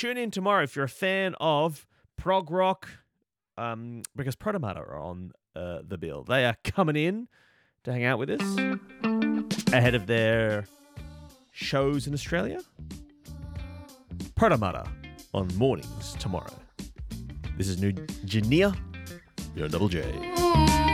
tune in tomorrow if you're a fan of prog rock, because Protomata are on the bill. They are coming in to hang out with us ahead of their shows in Australia. Protomata on Mornings tomorrow. This is New Genia, your Double J.